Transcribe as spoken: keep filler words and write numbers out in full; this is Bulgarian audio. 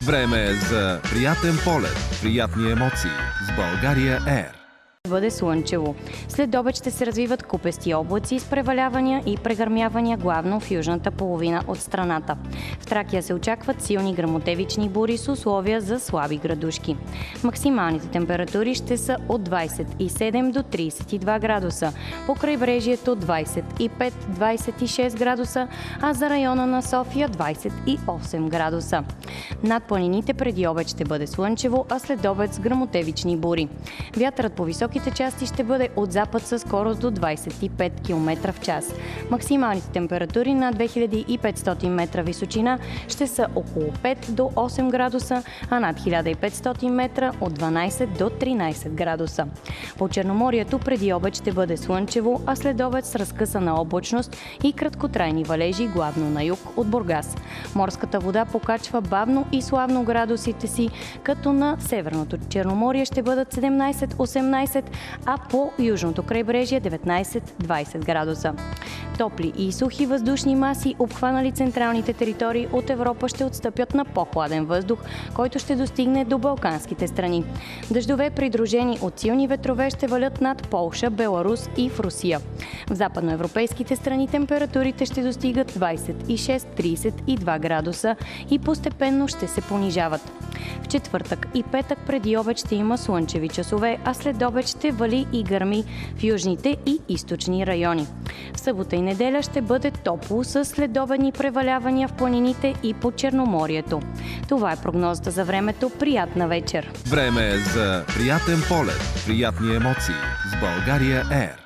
Време е за приятен полет, приятни емоции с България Ер. Бъде слънчево. След обед ще се развиват купести облаци с превалявания и прегърмявания главно в южната половина от страната. В Тракия се очакват силни гръмотевични бури с условия за слаби градушки. Максималните температури ще са от двадесет и седем до тридесет и два градуса, по крайбрежието двадесет и пет до двадесет и шест градуса, а за района на София двадесет и осем градуса. Над планините преди обед ще бъде слънчево, а след обед с гръмотевични бури. Вятърът по високи части ще бъде от запад със скорост до двадесет и пет километра в час. Максималните температури на две хиляди и петстотин метра височина ще са около пет до осем градуса, а над хиляда и петстотин метра от дванадесет до тринадесет градуса. По Черноморието преди обед ще бъде слънчево, а след обед с разкъсана облачност и краткотрайни валежи, главно на юг от Бургас. Морската вода покачва бавно и славно градусите си, като на Северното Черноморие ще бъдат седемнадесет до осемнадесет, а по южното крайбрежие деветнадесет до двадесет градуса. Топли и сухи въздушни маси, обхванали централните територии от Европа, ще отстъпят на по-хладен въздух, който ще достигне до балканските страни. Дъждове, придружени от силни ветрове, ще валят над Полша, Беларус и в Русия. В западноевропейските страни температурите ще достигат двадесет и шест до тридесет и два градуса и постепенно ще се понижават. В четвъртък и петък преди обед ще има слънчеви часове, а след обед ще вали и гърми в южните и източни райони. В събота и неделя ще бъде топло с следобедни превалявания в планините и по Черноморието. Това е прогнозата за времето. Приятна вечер! Време е за приятен полет, приятни емоции с България Ер.